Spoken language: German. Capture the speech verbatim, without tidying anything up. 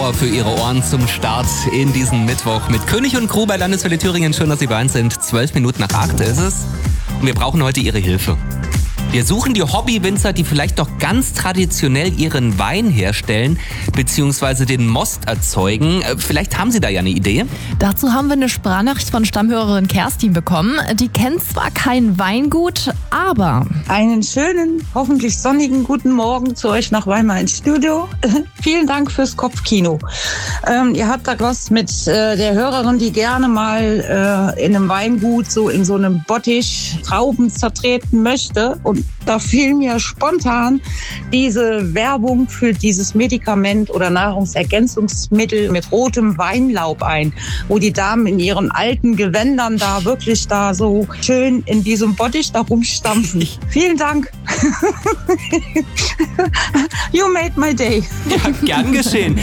Humor für Ihre Ohren zum Start in diesen Mittwoch mit König und Crew bei Landeswelle Thüringen. Schön, dass Sie bei uns sind. Zwölf Minuten nach acht ist es. Und wir brauchen heute Ihre Hilfe. Wir suchen die Hobbywinzer, die vielleicht doch ganz traditionell ihren Wein herstellen bzw. den Most erzeugen. Vielleicht haben Sie da ja eine Idee? Dazu haben wir eine Sprachnachricht von Stammhörerin Kerstin bekommen. Die kennt zwar kein Weingut, aber... Einen schönen, hoffentlich sonnigen guten Morgen zu euch nach Weimar ins Studio. Vielen Dank fürs Kopfkino. Ähm, ihr habt da was mit äh, der Hörerin, die gerne mal äh, in einem Weingut so in so einem Bottich Trauben zertreten möchte. Und da fiel mir spontan diese Werbung für dieses Medikament oder Nahrungsergänzungsmittel mit rotem Weinlaub ein, wo die Damen in ihren alten Gewändern da wirklich da so schön in diesem Bottich da rumstampfen. Vielen Dank. You made my day. Ja, gern geschehen.